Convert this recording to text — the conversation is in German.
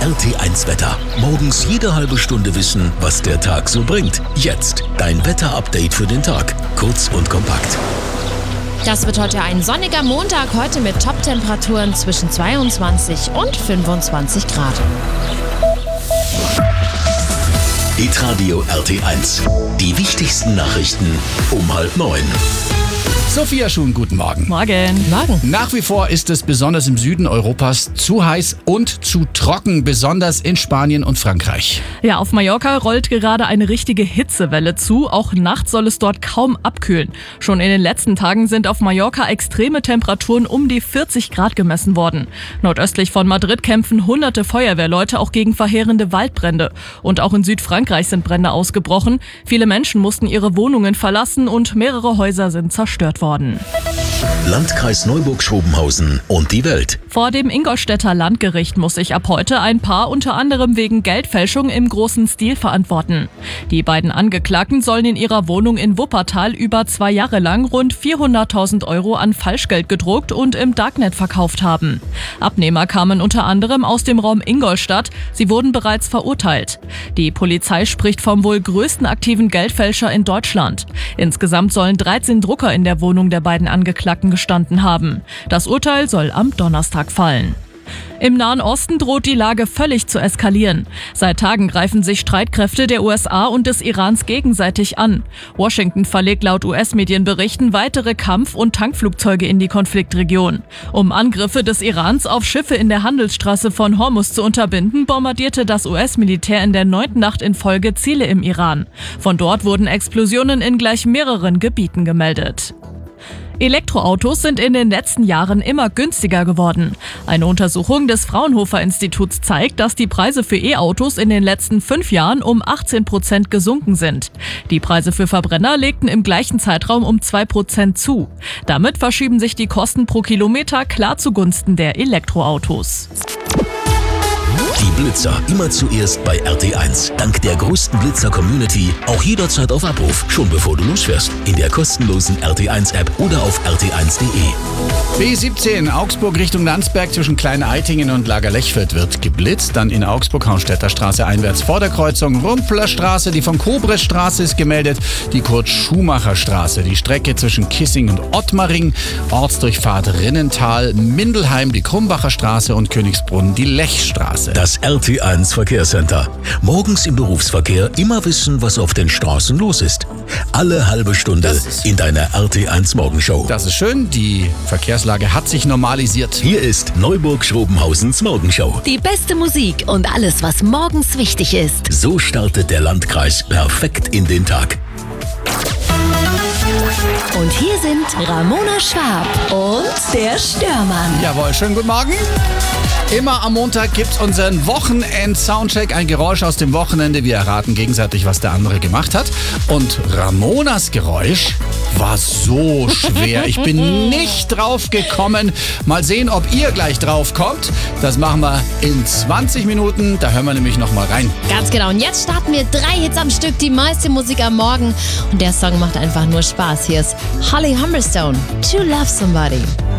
RT1 Wetter. Morgens jede halbe Stunde wissen, was der Tag so bringt. Jetzt dein Wetterupdate für den Tag. Kurz und kompakt. Das wird heute ein sonniger Montag, heute mit Top-Temperaturen zwischen 22 und 25 Grad. Hitradio RT1. Die wichtigsten Nachrichten um 8:30. Sophia Schuhn, guten Morgen. Morgen. Nach wie vor ist es besonders im Süden Europas zu heiß und zu trocken, besonders in Spanien und Frankreich. Ja, auf Mallorca rollt gerade eine richtige Hitzewelle zu. Auch nachts soll es dort kaum abkühlen. Schon in den letzten Tagen sind auf Mallorca extreme Temperaturen um die 40 Grad gemessen worden. Nordöstlich von Madrid kämpfen hunderte Feuerwehrleute auch gegen verheerende Waldbrände. Und auch in Südfrankreich sind Brände ausgebrochen. Viele Menschen mussten ihre Wohnungen verlassen und mehrere Häuser sind zerstört worden. Landkreis Neuburg-Schrobenhausen und die Welt. Vor dem Ingolstädter Landgericht muss sich ab heute ein Paar unter anderem wegen Geldfälschung im großen Stil verantworten. Die beiden Angeklagten sollen in ihrer Wohnung in Wuppertal über 2 Jahre lang rund 400.000 Euro an Falschgeld gedruckt und im Darknet verkauft haben. Abnehmer kamen unter anderem aus dem Raum Ingolstadt. Sie wurden bereits verurteilt. Die Polizei spricht vom wohl größten aktiven Geldfälscher in Deutschland. Insgesamt sollen 13 Drucker in der Wohnung der beiden Angeklagten gestanden haben. Das Urteil soll am Donnerstag fallen. Im Nahen Osten droht die Lage völlig zu eskalieren. Seit Tagen greifen sich Streitkräfte der USA und des Irans gegenseitig an. Washington verlegt laut US-Medienberichten weitere Kampf- und Tankflugzeuge in die Konfliktregion. Um Angriffe des Irans auf Schiffe in der Handelsstraße von Hormuz zu unterbinden, bombardierte das US-Militär in der 9. Nacht in Folge Ziele im Iran. Von dort wurden Explosionen in gleich mehreren Gebieten gemeldet. Elektroautos sind in den letzten Jahren immer günstiger geworden. Eine Untersuchung des Fraunhofer-Instituts zeigt, dass die Preise für E-Autos in den letzten 5 Jahren um 18% gesunken sind. Die Preise für Verbrenner legten im gleichen Zeitraum um 2% zu. Damit verschieben sich die Kosten pro Kilometer klar zugunsten der Elektroautos. Die Blitzer immer zuerst bei RT1. Dank der größten Blitzer-Community auch jederzeit auf Abruf, schon bevor du losfährst. In der kostenlosen RT1-App oder auf rt1.de. B17 Augsburg Richtung Landsberg zwischen Klein-Eitingen und Lagerlechfeld wird geblitzt. Dann in Augsburg Haunstädter Straße einwärts vor der Kreuzung Rumpler Straße. Die von Kobres-Straße ist gemeldet. Die Kurt-Schumacher-Straße. Die Strecke zwischen Kissing und Ottmaring. Ortsdurchfahrt Rinnental, Mindelheim, die Krumbacher Straße und Königsbrunn die Lechstraße. Das RT1 Verkehrscenter. Morgens im Berufsverkehr immer wissen, was auf den Straßen los ist. Alle halbe Stunde in deiner RT1 Morgenshow. Das ist schön, die Verkehrslage hat sich normalisiert. Hier ist Neuburg-Schrobenhausens Morgenshow. Die beste Musik und alles, was morgens wichtig ist. So startet der Landkreis perfekt in den Tag. Und hier sind Ramona Schwab und der Störmann. Jawohl, schönen guten Morgen. Immer am Montag gibt's unseren Wochenend-Soundcheck, ein Geräusch aus dem Wochenende. Wir erraten gegenseitig, was der andere gemacht hat. Und Ramonas Geräusch war so schwer. Ich bin nicht drauf gekommen. Mal sehen, ob ihr gleich drauf kommt. Das machen wir in 20 Minuten. Da hören wir nämlich noch mal rein. Ganz genau. Und jetzt starten wir 3 Hits am Stück, die meiste Musik am Morgen. Und der Song macht einfach nur Spaß. Hier ist Holly Humberstone, To Love Somebody.